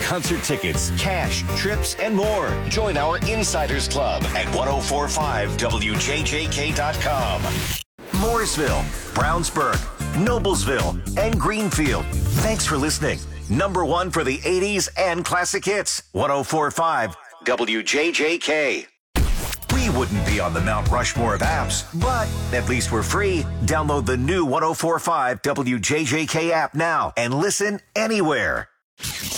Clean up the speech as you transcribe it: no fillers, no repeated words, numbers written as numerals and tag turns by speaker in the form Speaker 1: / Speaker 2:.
Speaker 1: concert tickets, cash, trips, and more. Join our Insiders Club at 1045WJJK.com. Mooresville, Brownsburg, Noblesville, and Greenfield. Thanks for listening. Number one for the 80s and classic hits. 1045 WJJK. We wouldn't be on the Mount Rushmore of apps, but at least we're free. Download the new 1045 WJJK app now and listen anywhere.